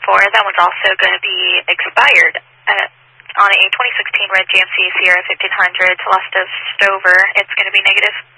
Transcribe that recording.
for. That one's also going to be expired. On a 2016 red GMC Sierra 1500 Celestis Stover, it's going to be negative.